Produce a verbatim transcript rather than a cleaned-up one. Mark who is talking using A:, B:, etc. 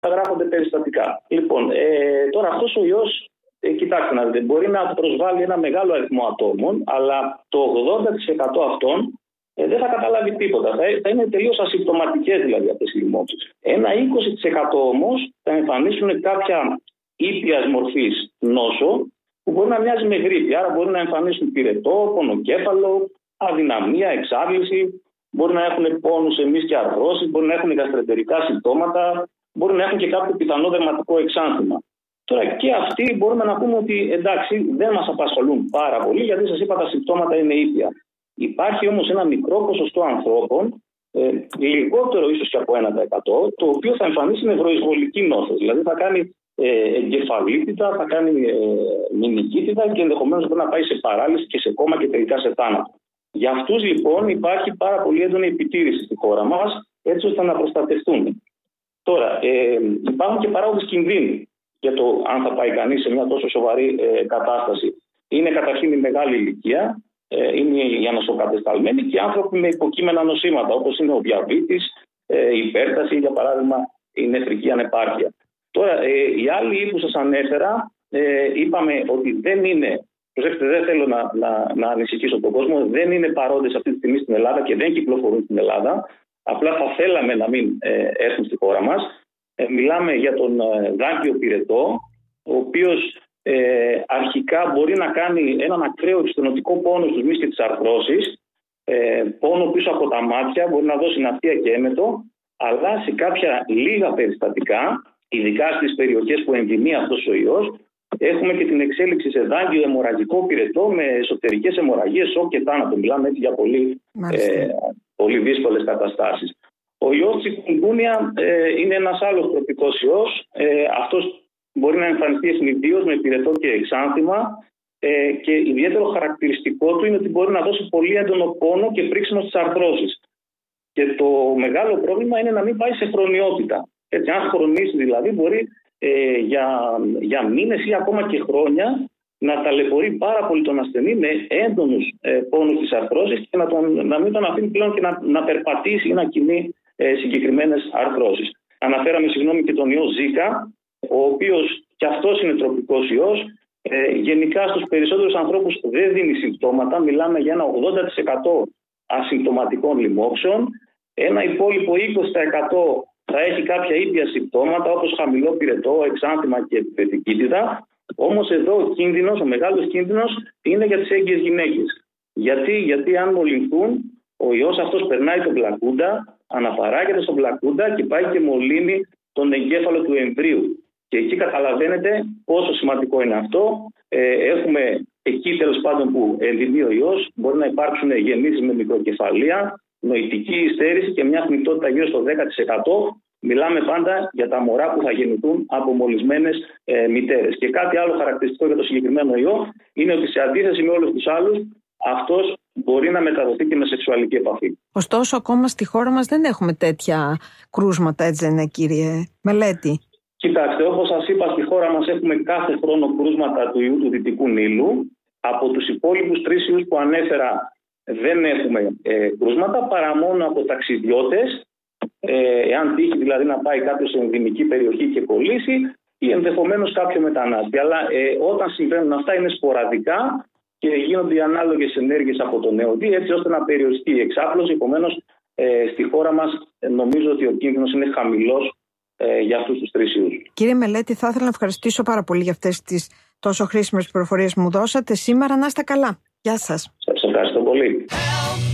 A: γράφονται περιστατικά. Λοιπόν, ε, τώρα αυτός ο ιός, ε, κοιτάξτε να δείτε, μπορεί να προσβάλλει ένα μεγάλο αριθμό ατόμων, αλλά το ογδόντα τοις εκατό αυτών ε, δεν θα καταλάβει τίποτα. Θα, θα είναι τελείως ασυμπτωματικές δηλαδή αυτές οι λοιμώξεις. Ένα είκοσι τοις εκατό όμως θα εμφανίσουν κάποια ήπιας μορφής νόσο που μπορεί να μοιάζει με γρίπη. Άρα μπορεί να εμφανίσουν πυρετό, πονοκέφαλο, αδυναμία, εξάντληση. Μπορεί να έχουν πόνους εμείς και αρθρώσεις, μπορεί να έχουν γαστρεντερικά συμπτώματα, μπορεί να έχουν και κάποιο πιθανό δερματικό εξάνθημα. Τώρα και αυτοί μπορούμε να πούμε ότι εντάξει δεν μας απασχολούν πάρα πολύ, γιατί σας είπα τα συμπτώματα είναι ήπια. Υπάρχει όμως ένα μικρό ποσοστό ανθρώπων, ε, λιγότερο ίσως και από ένα τοις εκατό, το οποίο θα εμφανίσει νευροεισβολική νόσο. Δηλαδή θα κάνει ε, εγκεφαλίτιδα, θα κάνει ε, μηνικίτιδα και ενδεχομένως μπορεί να πάει σε παράλυση και σε κόμμα και τελικά σε θάνατο. Για αυτούς λοιπόν υπάρχει πάρα πολύ έντονη επιτήρηση στη χώρα μας, έτσι ώστε να προστατευτούν. Τώρα, ε, υπάρχουν και παράγοντες κινδύνου για το αν θα πάει κανείς σε μια τόσο σοβαρή ε, κατάσταση. Είναι καταρχήν η μεγάλη ηλικία, ε, είναι οι ανοσοκατεσταλμένοι και οι άνθρωποι με υποκείμενα νοσήματα, όπως είναι ο διαβήτης, ε, η υπέρταση, για παράδειγμα η νεφρική ανεπάρκεια. Τώρα, ε, οι άλλοι που σας ανέφερα, ε, είπαμε ότι δεν είναι. Προσέξτε, δεν θέλω να, να, να ανησυχήσω τον κόσμο. Δεν είναι παρόντες αυτή τη στιγμή στην Ελλάδα και δεν κυκλοφορούν στην Ελλάδα. Απλά θα θέλαμε να μην ε, έρθουν στη χώρα μας. Ε, μιλάμε για τον ε, δάγκιο πυρετό, ο οποίος ε, αρχικά μπορεί να κάνει έναν ακραίο εξτενωτικό πόνο στους μυς και τις αρθρώσεις, ε, πόνο πίσω από τα μάτια, μπορεί να δώσει ναυτία και έμετο, αλλά σε κάποια λίγα περιστατικά, ειδικά στις περιοχές που ενδυμεί αυτός ο ιός, έχουμε και την εξέλιξη σε δάγκιο αιμορραγικό πυρετό με εσωτερικές αιμορραγίες, σοκ και θάνατο. Μιλάμε έτσι για πολύ, ε, πολύ δύσκολες καταστάσεις. Ο ιός τσικουνγκούνια ε, είναι ένας άλλος τροπικός ιός. Ε, αυτός μπορεί να εμφανιστεί ευνηδίως με πυρετό και εξάνθημα ε, και ιδιαίτερο χαρακτηριστικό του είναι ότι μπορεί να δώσει πολύ έντονο πόνο και φρίξιμο στις αρθρώσεις. Και το μεγάλο πρόβλημα είναι να μην πάει σε χρονιότητα. Έτσι, αν χρονίσει δηλαδή μπορεί Ε, για, για μήνες ή ακόμα και χρόνια να ταλαιπωρεί πάρα πολύ τον ασθενή με έντονους ε, πόνους της αρθρώσης και να, τον, να μην τον αφήνει πλέον και να, να περπατήσει ή να κινεί ε, συγκεκριμένες αρθρώσεις. Αναφέραμε συγγνώμη και τον ιό Ζίκα, ο οποίος και αυτός είναι τροπικός ιός. Ε, γενικά στους περισσότερους ανθρώπους δεν δίνει συμπτώματα. Μιλάμε για ένα ογδόντα τοις εκατό ασυμπτωματικών λοιμόξεων. Ένα υπόλοιπο είκοσι τοις εκατό θα έχει κάποια ήπια συμπτώματα όπως χαμηλό πυρετό, εξάνθημα και επιπετικίτιδα. Όμως εδώ ο κίνδυνος, ο μεγάλος κίνδυνος είναι για τις έγκυες γυναίκες. Γιατί, γιατί αν μολυνθούν, ο ιός αυτός περνάει τον πλακούντα, αναπαράγεται στον πλακούντα και πάει και μολύνει τον εγκέφαλο του εμβρίου. Και εκεί καταλαβαίνετε πόσο σημαντικό είναι αυτό. Ε, έχουμε εκεί τέλος πάντων που ενδυμεί ο ιός, μπορεί να υπάρξουν γεννήσεις με μικροκεφαλία, νοητική υστέρηση και μια θνητότητα γύρω στο δέκα τοις εκατό. Μιλάμε πάντα για τα μωρά που θα γεννηθούν από μολυσμένες ε, μητέρες. Και κάτι άλλο χαρακτηριστικό για το συγκεκριμένο ιό είναι ότι σε αντίθεση με όλους τους άλλους, αυτός μπορεί να μεταδοθεί και με σεξουαλική επαφή.
B: Ωστόσο, ακόμα στη χώρα μας δεν έχουμε τέτοια κρούσματα, έτσι δεν είναι, κύριε Μελέτη?
A: Κοιτάξτε, όπως σας είπα, στη χώρα μας έχουμε κάθε χρόνο κρούσματα του ιού του Δυτικού Νείλου. Από τους υπόλοιπους τρεις ιούς που ανέφερα, δεν έχουμε ε, κρούσματα παρά μόνο από ταξιδιώτες, ε, εάν τύχει δηλαδή να πάει κάποιος σε ενδυμική περιοχή και κολλήσει ή ενδεχομένως κάποιο μετανάστη. Αλλά ε, όταν συμβαίνουν αυτά είναι σποραδικά και γίνονται οι ανάλογες ενέργειες από τον ΕΟΔΗ έτσι ώστε να περιοριστεί η εξάπλωση. Επομένως, ε, στη χώρα μας ε, νομίζω ότι ο κίνδυνος είναι χαμηλός ε, για αυτούς τους τρεις ιούς.
B: Κύριε Μελέτη, θα ήθελα να ευχαριστήσω πάρα πολύ για αυτές τις τόσο χρήσιμες πληροφορίες που μου δώσατε σήμερα. Να είστε καλά. Γεια σας.
A: Σας ευχαριστώ πολύ.